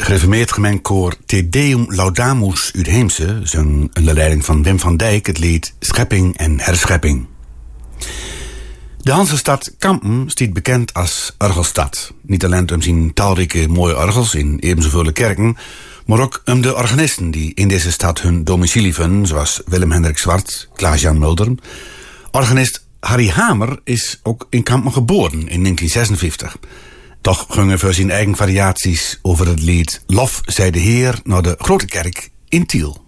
gereformeerd gemengkoor Te Deum Laudamus uit Heemse zong onder leiding van Wim van Dijk het lied Schepping en Herschepping. De Hansestad Kampen staat bekend als orgelstad. Niet alleen om zijn talrijke mooie orgels in even zoveel kerken, maar ook om de organisten die in deze stad hun domicilie vinden, zoals Willem-Hendrik Zwart, Klaas-Jan Mulder. Organist Harry Hamer is ook in Kampen geboren in 1956. Toch gingen voor zijn eigen variaties over het lied Lof zij de Heer naar de Grote Kerk in Tiel.